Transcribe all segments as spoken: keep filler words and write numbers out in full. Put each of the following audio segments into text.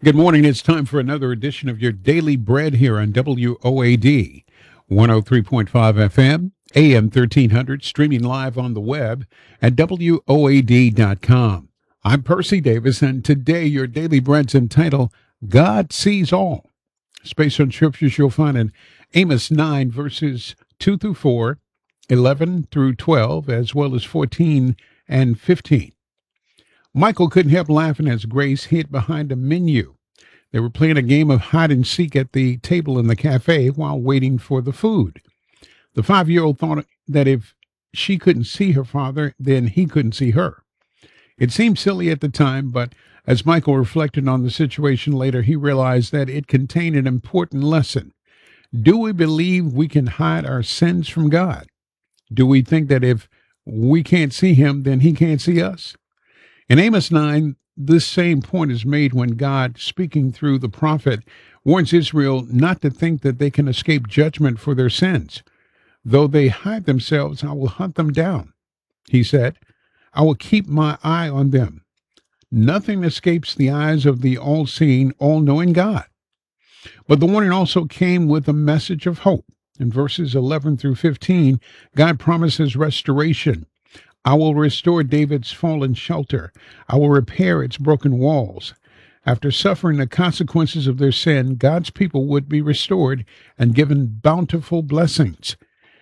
Good morning. It's time for another edition of your Daily Bread here on W O A D, one oh three point five F M, A M thirteen hundred, streaming live on the web at W O A D dot com. I'm Percy Davis, and today your Daily Bread's entitled, God Sees All. It's based on scriptures you'll find in Amos nine, verses two through four, eleven through twelve, as well as fourteen and fifteen. Michael couldn't help laughing as Grace hid behind a menu. They were playing a game of hide and seek at the table in the cafe while waiting for the food. The five-year-old thought that if she couldn't see her father, then he couldn't see her. It seemed silly at the time, but as Michael reflected on the situation later, he realized that it contained an important lesson. Do we believe we can hide our sins from God? Do we think that if we can't see him, then he can't see us? In Amos nine, this same point is made when God, speaking through the prophet, warns Israel not to think that they can escape judgment for their sins. Though they hide themselves, I will hunt them down. He said, I will keep my eye on them. Nothing escapes the eyes of the all-seeing, all-knowing God. But the warning also came with a message of hope. In verses eleven through fifteen, God promises restoration. I will restore David's fallen shelter. I will repair its broken walls. After suffering the consequences of their sin, God's people would be restored and given bountiful blessings.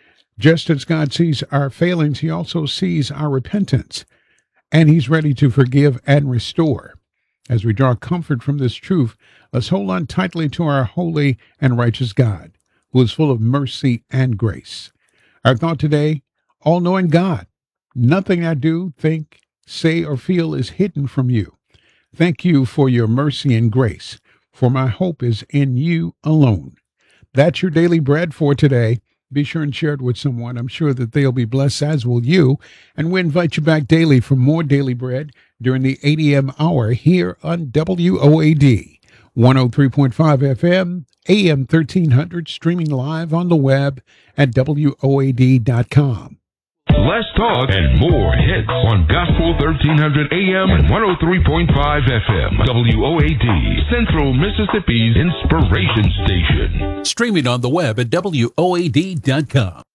Just as God sees our failings, he also sees our repentance, and he's ready to forgive and restore. As we draw comfort from this truth, let's hold on tightly to our holy and righteous God, who is full of mercy and grace. Our thought today, all-knowing God. Nothing I do, think, say, or feel is hidden from you. Thank you for your mercy and grace, for my hope is in you alone. That's your daily bread for today. Be sure and share it with someone. I'm sure that they'll be blessed, as will you. And we invite you back daily for more Daily Bread during the eight a.m. hour here on W O A D, one oh three point five F M, A M thirteen hundred, streaming live on the web at W O A D dot com. Less talk and more hits on Gospel thirteen hundred A M and one oh three point five F M. W O A D, Central Mississippi's inspiration station. Streaming on the web at W O A D dot com.